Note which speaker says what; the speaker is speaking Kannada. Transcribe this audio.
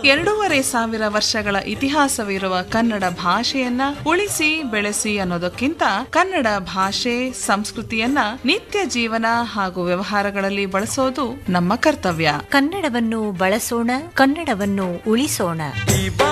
Speaker 1: 2500 ವರ್ಷಗಳ ಇತಿಹಾಸವಿರುವ ಕನ್ನಡ ಭಾಷೆಯನ್ನ ಉಳಿಸಿ ಬೆಳೆಸಿ ಅನ್ನೋದಕ್ಕಿಂತ ಕನ್ನಡ ಭಾಷೆ ಸಂಸ್ಕೃತಿಯನ್ನ ನಿತ್ಯ ಜೀವನ ಹಾಗೂ ವ್ಯವಹಾರಗಳಲ್ಲಿ ಬಳಸೋದು ನಮ್ಮ ಕರ್ತವ್ಯ.
Speaker 2: ಕನ್ನಡವನ್ನು ಬಳಸೋಣ, ಕನ್ನಡವನ್ನು ಉಳಿಸೋಣ.